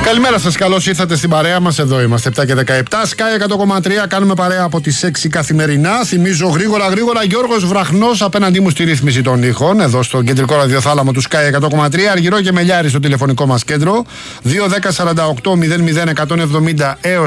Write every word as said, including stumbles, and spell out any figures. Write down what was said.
Καλημέρα σας, καλώς ήρθατε στην παρέα μας. Εδώ είμαστε επτά και δεκαεπτά. Sky εκατό κόμμα τρία. Κάνουμε παρέα από τις έξι καθημερινά. Θυμίζω γρήγορα γρήγορα Γιώργος Βραχνός απέναντί μου στη ρύθμιση των ήχων. Εδώ στο κεντρικό ραδιοθάλαμο του Sky εκατό κόμμα τρία. Αργυρό και Μελιάρη στο τηλεφωνικό μας κέντρο. δύο δέκα σαράντα οκτώ μηδέν μηδέν εκατόν εβδομήντα έως